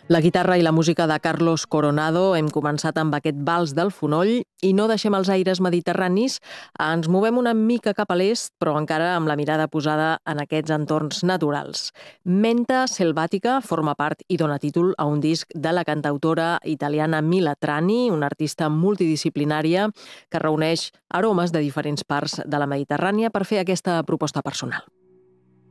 La guitarra i la música de Carlos Coronado. Hem començat amb aquest vals del fonoll i no deixem els aires mediterranis. Ens movem una mica cap a l'est, però encara amb la mirada posada en aquests entorns naturals. Menta Selvatica forma part i dona títol a un disc de la cantautora italiana Mila Trani, una artista multidisciplinària que reuneix aromes de diferents parts de la Mediterrània per fer aquesta proposta personal.